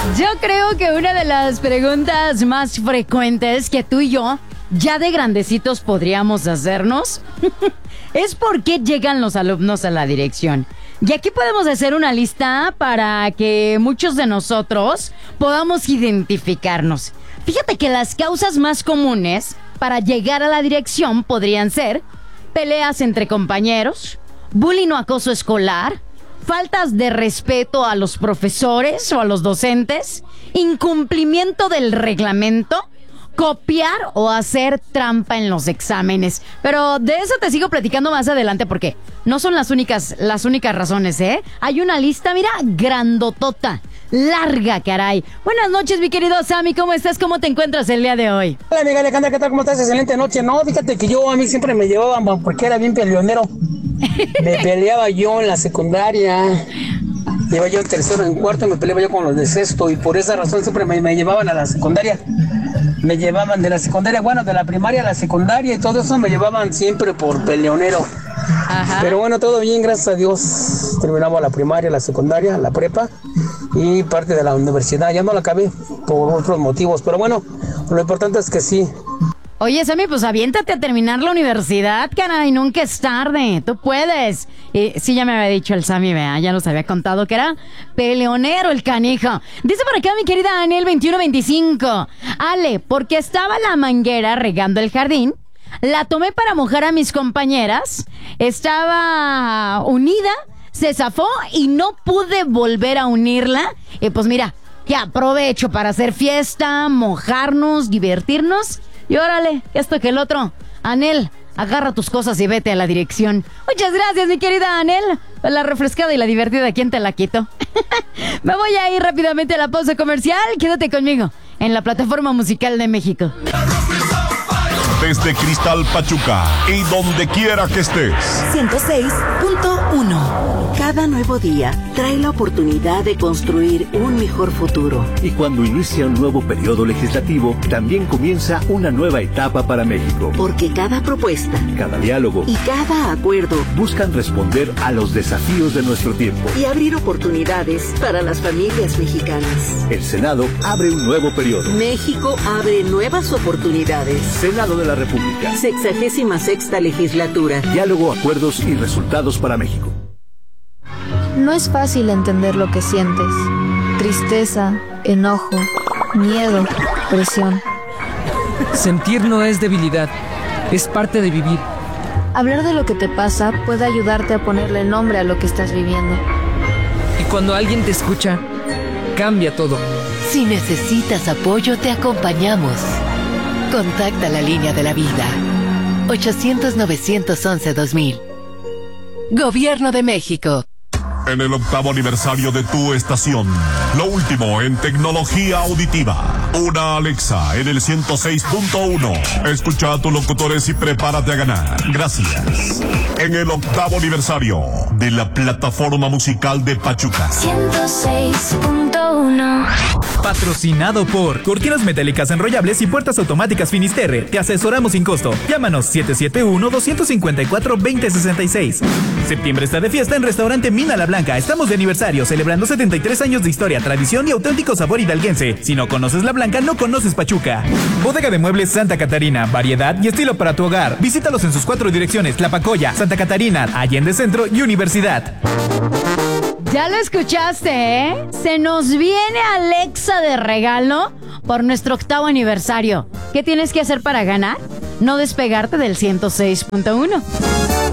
Yo creo que una de las preguntas más frecuentes que tú y yo, ya de grandecitos, podríamos hacernos es ¿por qué llegan los alumnos a la dirección? Y aquí podemos hacer una lista para que muchos de nosotros podamos identificarnos. Fíjate que las causas más comunes para llegar a la dirección podrían ser peleas entre compañeros, bullying o acoso escolar, faltas de respeto a los profesores o a los docentes, incumplimiento del reglamento, copiar o hacer trampa en los exámenes. Pero de eso te sigo platicando más adelante porque no son las únicas razones, ¿eh? Hay una lista, mira, grandotota, larga, caray. Buenas noches, mi querido Sammy, ¿cómo estás? ¿Cómo te encuentras el día de hoy? Hola, amiga Alejandra, ¿qué tal? ¿Cómo estás? Excelente noche. No, fíjate que a mí siempre me llevaban porque era bien peleonero. Me peleaba yo en la secundaria. Iba yo en tercero, en cuarto, me peleaba yo con los de sexto y por esa razón siempre me llevaban a la secundaria. Me llevaban de la secundaria, bueno, de la primaria a la secundaria y todo eso me llevaban siempre por peleonero. Ajá. Pero bueno, todo bien, gracias a Dios. Terminamos la primaria, la secundaria, la prepa y parte de la universidad. Ya no la acabé por otros motivos, pero bueno, lo importante es que sí. Oye, Sammy, pues aviéntate a terminar la universidad, caray, nunca es tarde, tú puedes. Sí, ya me había dicho el Sammy, vea, ya nos había contado que era peleonero el canijo. Dice por acá mi querida Anel 2125. Ale, porque estaba la manguera regando el jardín, la tomé para mojar a mis compañeras, estaba unida, se zafó y no pude volver a unirla. Y pues mira, que aprovecho para hacer fiesta, mojarnos, divertirnos. Y órale, esto que el otro. Anel, agarra tus cosas y vete a la dirección. Muchas gracias, mi querida Anel. La refrescada y la divertida, ¿quién te la quito? Me voy a ir rápidamente a la pausa comercial. Quédate conmigo en la plataforma musical de México. Desde Cristal Pachuca y donde quiera que estés. 106.1. Cada nuevo día trae la oportunidad de construir un mejor futuro. Y cuando inicia un nuevo periodo legislativo, también comienza una nueva etapa para México. Porque cada propuesta, cada diálogo y cada acuerdo buscan responder a los desafíos de nuestro tiempo y abrir oportunidades para las familias mexicanas. El Senado abre un nuevo periodo. México abre nuevas oportunidades. Senado de la República. 66ª legislatura. Diálogo, acuerdos y resultados para México. No es fácil entender lo que sientes. Tristeza, enojo, miedo, presión. Sentir no es debilidad, es parte de vivir. Hablar de lo que te pasa puede ayudarte a ponerle nombre a lo que estás viviendo. Y cuando alguien te escucha, cambia todo. Si necesitas apoyo, te acompañamos. Contacta la línea de la vida. 800-911-2000. Gobierno de México. En el 8º aniversario de tu estación, lo último en tecnología auditiva. Una Alexa en el 106.1. Escucha a tus locutores y prepárate a ganar. Gracias. En el 8º aniversario de la plataforma musical de Pachuca. 106.1. Patrocinado por Cortinas Metálicas Enrollables y Puertas Automáticas Finisterre. Te asesoramos sin costo. Llámanos 771-254-2066. Septiembre está de fiesta en Restaurante Mina La Blanca. Estamos de aniversario, celebrando 73 años de historia, tradición y auténtico sabor hidalguense. Si no conoces La Blanca, no conoces Pachuca. Bodega de Muebles Santa Catarina. Variedad y estilo para tu hogar. Visítalos en sus 4 direcciones: Tlapacoya, Santa Catarina, Allende Centro y Universidad. Ya lo escuchaste, ¿eh? Se nos viene Alexa de regalo por nuestro 8º aniversario. ¿Qué tienes que hacer para ganar? No despegarte del 106.1.